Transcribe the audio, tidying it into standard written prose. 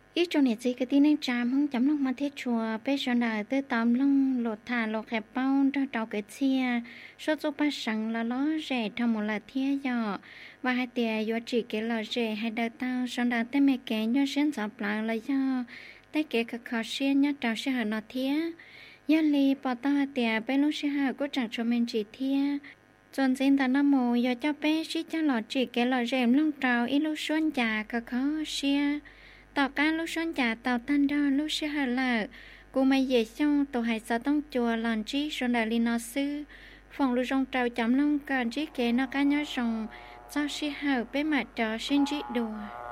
ít trong này chỉ cái tin anh chạm không chấm lòng mà thiết chùa bây giờ là tới tóm lòng lột thả lột hẹp bao cho trâu cái chia số số ba sẵn là nó rẻ trong một là thiết giờ và hai tiề do chỉ cái là rẻ hai đợt tao xong đã tới mẹ kẻ do xuyên dọc lại là do tới kẻ cực khó xuyên nhá trâu sẽ hở nó thiết do li bỏ tao hai tiề bây lúc sẽ hở cũng chẳng cho mình chỉ thiết chọn xin ta nó mù do cho bé xí cho lọ chỉ cái lọ rèm lông trào ít lúc xuân già cực khó xia tàu cá lúc xuân già tàu tan đo lúc sẽ hở lợ cô mày về xong tàu hải xã tông chùa lòn trí xuân đại linh nó sư phòng lúc rong trào chấm lông cần trí kế nó cá nhớ rồng cho xí hở bé mặt trò xin trí đùa